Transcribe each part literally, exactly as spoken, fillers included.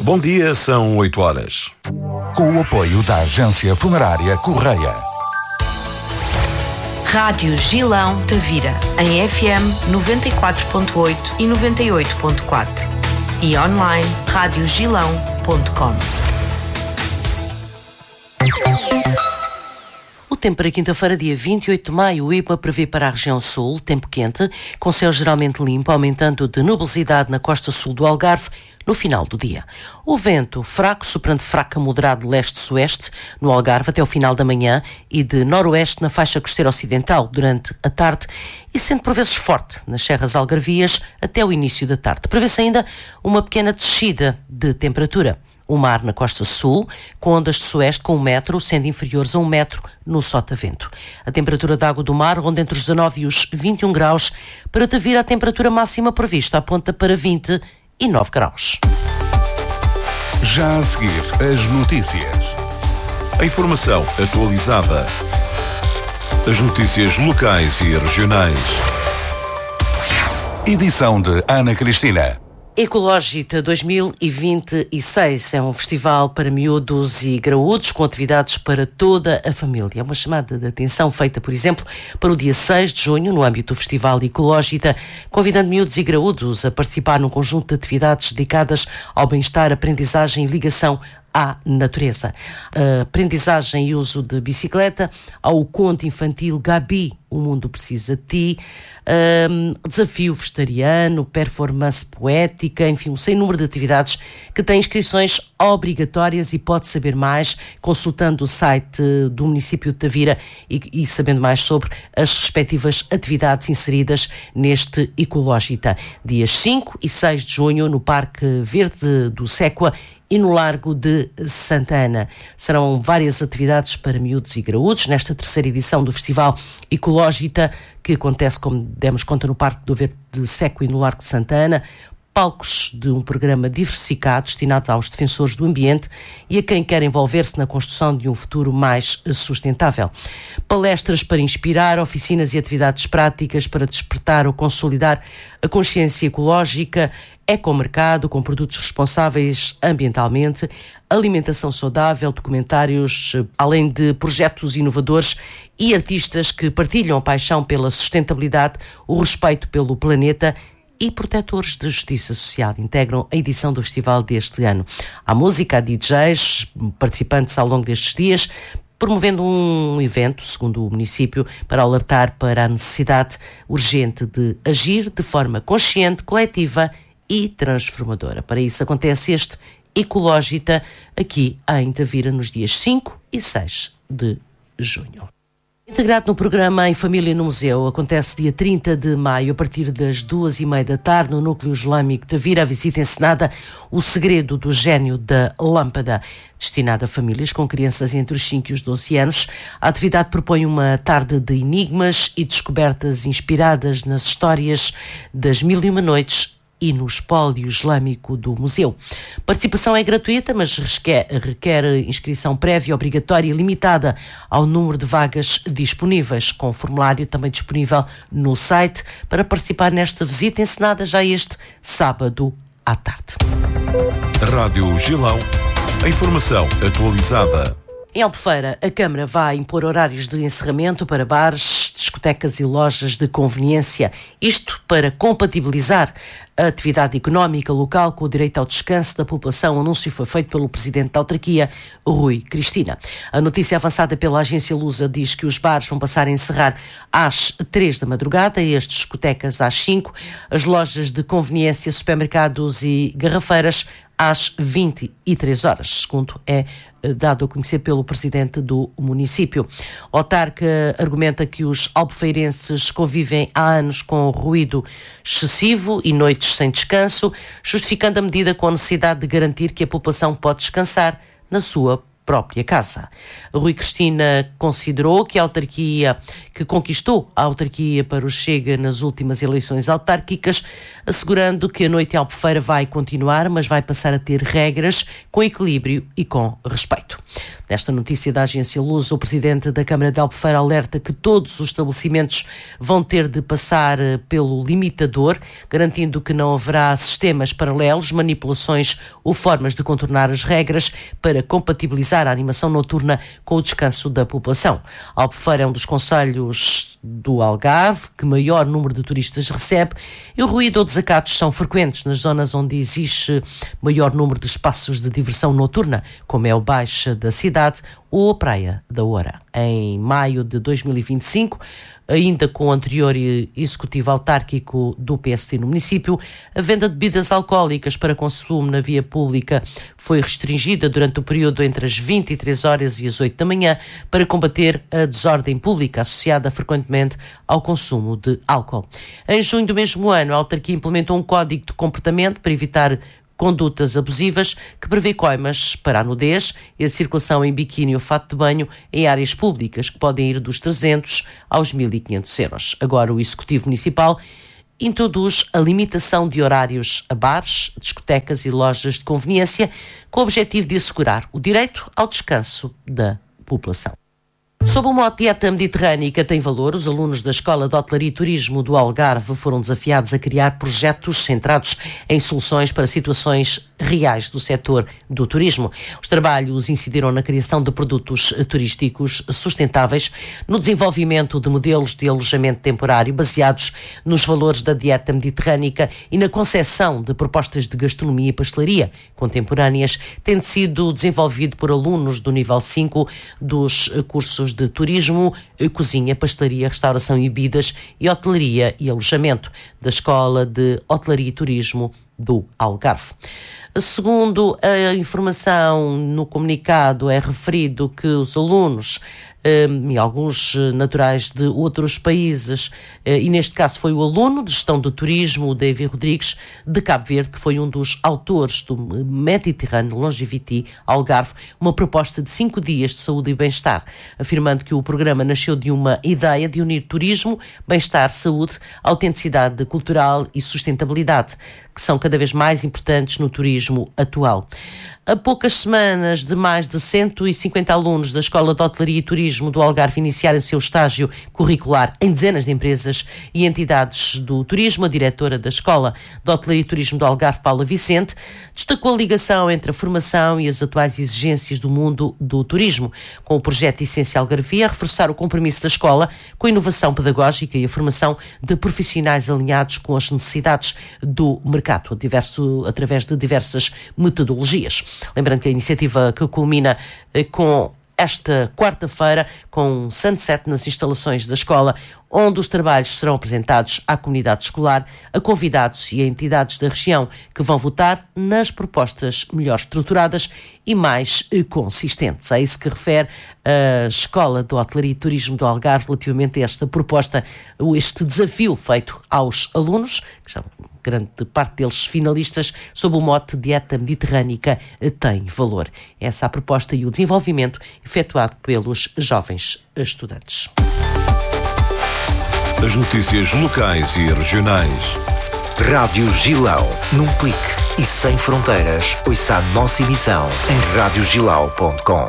Bom dia, são oito horas. Com o apoio da Agência Funerária Correia. Rádio Gilão Tavira, em F M noventa e quatro ponto oito e noventa e oito ponto quatro e online rádio gilão ponto com. O tempo para quinta-feira, dia vinte e oito de maio, o I P M A prevê para a região sul tempo quente, com céu geralmente limpo, aumentando de nubosidade na costa sul do Algarve no final do dia. O vento fraco, soprando fraco a moderado de leste-sueste no Algarve até o final da manhã e de noroeste na faixa costeira ocidental durante a tarde e sendo por vezes forte nas serras algarvias até o início da tarde. Prevê-se ainda uma pequena descida de temperatura. O mar na costa sul, com ondas de sueste com um metro, sendo inferiores a um metro no sotavento. A temperatura da água do mar ronda entre os dezanove e os vinte e um graus. Para Tavira, a temperatura máxima prevista aponta para vinte e nove graus. Já a seguir, as notícias. A informação atualizada. As notícias locais e regionais. Edição de Ana Cristina. Ecológita dois mil e vinte e seis é um festival para miúdos e graúdos com atividades para toda a família. É uma chamada de atenção feita, por exemplo, para o dia seis de junho, no âmbito do Festival Ecológita, convidando miúdos e graúdos a participar num conjunto de atividades dedicadas ao bem-estar, aprendizagem e ligação à natureza. A aprendizagem e uso de bicicleta, ao conto infantil Gabi, O Mundo Precisa de Ti, um, desafio vegetariano, performance poética, enfim, um sem número de atividades que têm inscrições obrigatórias e pode saber mais consultando o site do município de Tavira e, e sabendo mais sobre as respectivas atividades inseridas neste Ecológita. Dias cinco e seis de junho no Parque Verde do Séqua e no Largo de Santa Ana. Serão várias atividades para miúdos e graúdos nesta terceira edição do Festival Ecológita, que acontece, como demos conta, no Parque do Verde de Séqua e no Largo de Santa Ana. Palcos de um programa diversificado destinado aos defensores do ambiente e a quem quer envolver-se na construção de um futuro mais sustentável. Palestras para inspirar, oficinas e atividades práticas para despertar ou consolidar a consciência ecológica, ecomercado com produtos responsáveis ambientalmente, alimentação saudável, documentários, além de projetos inovadores e artistas que partilham a paixão pela sustentabilidade, o respeito pelo planeta e protetores de justiça social integram a edição do festival deste ano. Há música, há D Js, participantes ao longo destes dias, promovendo um evento, segundo o município, para alertar para a necessidade urgente de agir de forma consciente, coletiva e transformadora. Para isso acontece este Ecológita aqui em Tavira nos dias cinco e seis de junho. Integrado no programa Em Família no Museu, acontece dia trinta de maio, a partir das duas e meia da tarde, no Núcleo Islâmico de Tavira, a visita encenada O Segredo do Gênio da Lâmpada, destinada a famílias com crianças entre os cinco e os doze anos. A atividade propõe uma tarde de enigmas e descobertas inspiradas nas histórias das Mil e Uma Noites e no espólio islâmico do museu. A participação é gratuita, mas requer, requer inscrição prévia, obrigatória e limitada ao número de vagas disponíveis, com o formulário também disponível no site para participar nesta visita encenada já este sábado à tarde. Rádio Gilão, a informação atualizada. Em Albufeira, a Câmara vai impor horários de encerramento para bares, discotecas e lojas de conveniência. Isto para compatibilizar a atividade económica local com o direito ao descanso da população. O anúncio foi feito pelo presidente da autarquia, Rui Cristina. A notícia avançada pela agência Lusa diz que os bares vão passar a encerrar às três da madrugada e as discotecas às cinco, as lojas de conveniência, supermercados e garrafeiras às vinte e três horas, segundo é dado a conhecer pelo presidente do município. O autarca argumenta que os albufeirenses convivem há anos com ruído excessivo e noites sem descanso, justificando a medida com a necessidade de garantir que a população pode descansar na sua própria casa. Rui Cristina considerou que a autarquia, que conquistou a autarquia para o Chega nas últimas eleições autárquicas, assegurando que a noite em Albufeira vai continuar, mas vai passar a ter regras com equilíbrio e com respeito. Nesta notícia da agência Lusa, o presidente da Câmara de Albufeira alerta que todos os estabelecimentos vão ter de passar pelo limitador, garantindo que não haverá sistemas paralelos, manipulações ou formas de contornar as regras para compatibilizar a animação noturna com o descanso da população. Albufeira é um dos concelhos do Algarve que maior número de turistas recebe e o ruído ou desacatos são frequentes nas zonas onde existe maior número de espaços de diversão noturna, como é o Baixa da cidade ou a Praia da Oura. Em maio de dois mil e vinte e cinco, ainda com o anterior executivo autárquico do P S D no município, a venda de bebidas alcoólicas para consumo na via pública foi restringida durante o período entre as vinte e três horas e as oito da manhã para combater a desordem pública associada frequentemente ao consumo de álcool. Em junho do mesmo ano, a autarquia implementou um código de comportamento para evitar condutas abusivas que prevê coimas para a nudez e a circulação em biquíni ou fato de banho em áreas públicas, que podem ir dos trezentos aos mil e quinhentos euros. Agora o Executivo Municipal introduz a limitação de horários a bares, discotecas e lojas de conveniência, com o objetivo de assegurar o direito ao descanso da população. Sob o mote Dieta Mediterrânica tem valor, os alunos da Escola de Hotelaria e Turismo do Algarve foram desafiados a criar projetos centrados em soluções para situações reais do setor do turismo. Os trabalhos incidiram na criação de produtos turísticos sustentáveis, no desenvolvimento de modelos de alojamento temporário baseados nos valores da dieta mediterrânica e na concepção de propostas de gastronomia e pastelaria contemporâneas, tendo sido desenvolvido por alunos do nível cinco dos cursos de turismo, cozinha, pastelaria, restauração e bebidas e hotelaria e alojamento da Escola de Hotelaria e Turismo do Algarve. Segundo a informação no comunicado, é referido que os alunos um, e alguns naturais de outros países, uh, e neste caso foi o aluno de Gestão do Turismo, o David Rodrigues, de Cabo Verde, que foi um dos autores do Mediterrâneo Longevity Algarve, uma proposta de cinco dias de saúde e bem-estar, afirmando que o programa nasceu de uma ideia de unir turismo, bem-estar, saúde, autenticidade cultural e sustentabilidade, que são cada vez mais importantes no turismo atual. A poucas semanas de mais de cento e cinquenta alunos da Escola de Hotelaria e Turismo do Algarve iniciarem seu estágio curricular em dezenas de empresas e entidades do turismo, a diretora da Escola de Hotelaria e Turismo do Algarve, Paula Vicente, destacou a ligação entre a formação e as atuais exigências do mundo do turismo, com o projeto Essencial Algarvia a reforçar o compromisso da escola com a inovação pedagógica e a formação de profissionais alinhados com as necessidades do mercado, diverso, através de diversas metodologias. Lembrando que a iniciativa que culmina eh, com esta quarta-feira, com um sunset nas instalações da escola, onde os trabalhos serão apresentados à comunidade escolar, a convidados e a entidades da região que vão votar nas propostas melhor estruturadas e mais eh, consistentes. É isso que refere a Escola de Hotelaria e Turismo do Algarve relativamente a esta proposta, este desafio feito aos alunos, que já grande parte deles finalistas, sob o mote Dieta Mediterrânica tem valor. Essa é a proposta e o desenvolvimento efetuado pelos jovens estudantes. As notícias locais e regionais. Rádio Gilão, num clique e sem fronteiras, ouça a nossa emissão em rádio gilau ponto com.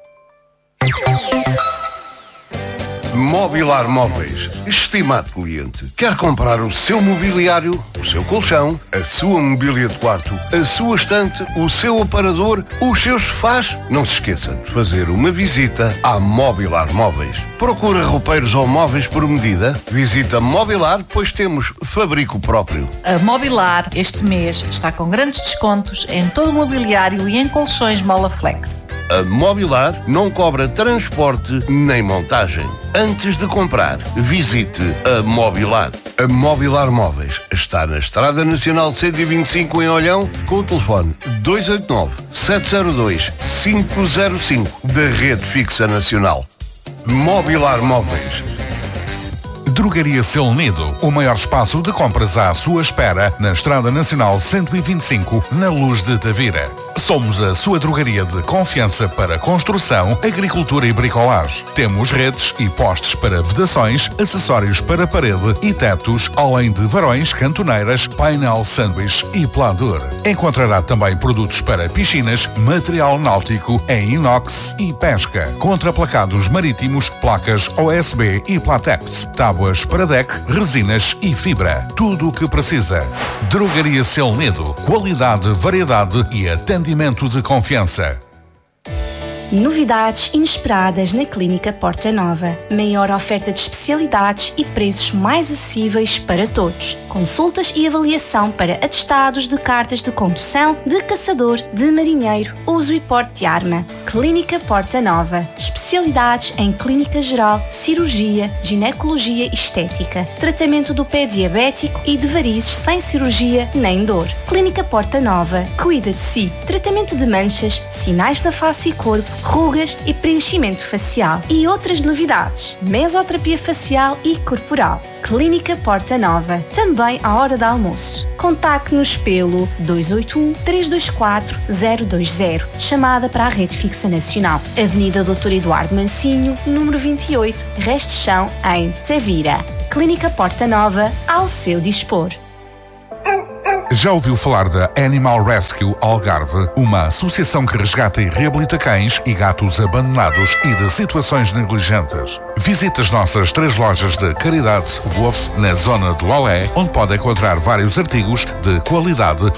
Mobilar Móveis. Estimado cliente, quer comprar o seu mobiliário, o seu colchão, a sua mobília de quarto, a sua estante, o seu aparador, os seus sofás? Não se esqueça de fazer uma visita à Mobilar Móveis. Procura roupeiros ou móveis por medida? Visita Mobilar, pois temos fabrico próprio. A Mobilar este mês está com grandes descontos em todo o mobiliário e em colchões Molaflex. A Mobilar não cobra transporte nem montagem. Antes de comprar, visite a Mobilar. A Mobilar Móveis está na Estrada Nacional cento e vinte e cinco em Olhão, com o telefone dois oito nove, sete zero dois, cinco zero cinco da Rede Fixa Nacional. Mobilar Móveis. Drogaria Seu Unido, o maior espaço de compras à sua espera, na Estrada Nacional cento e vinte e cinco, na Luz de Tavira. Somos a sua drogaria de confiança para construção, agricultura e bricolagem. Temos redes e postes para vedações, acessórios para parede e tetos, além de varões, cantoneiras, painel sanduíche e pladur. Encontrará também produtos para piscinas, material náutico em inox e pesca, contraplacados marítimos, placas O S B e Platex, tábuas para deck, resinas e fibra. Tudo o que precisa. Drogaria Seu Unido. Qualidade, variedade e atendimento de confiança. Novidades inesperadas na Clínica Porta Nova. Maior oferta de especialidades e preços mais acessíveis para todos. Consultas e avaliação para atestados de cartas de condução, de caçador, de marinheiro, uso e porte de arma. Clínica Porta Nova. Especialidades em clínica geral, cirurgia, ginecologia e estética. Tratamento do pé diabético e de varizes sem cirurgia nem dor. Clínica Porta Nova. Cuida de si. Tratamento de manchas, sinais na face e corpo, rugas e preenchimento facial. E outras novidades. Mesoterapia facial e corporal. Clínica Porta Nova. Também à hora de almoço. Contacte-nos pelo dois oito um, três dois quatro, zero dois zero. Chamada para a Rede Fixa Nacional. Avenida doutor Eduardo Mancinho, número vinte e oito, Resto de Chão, em Tavira. Clínica Porta Nova, ao seu dispor. Já ouviu falar da Animal Rescue Algarve, uma associação que resgata e reabilita cães e gatos abandonados e de situações negligentes? Visite as nossas três lojas de caridade Wolf na zona de Lolé, onde pode encontrar vários artigos de qualidade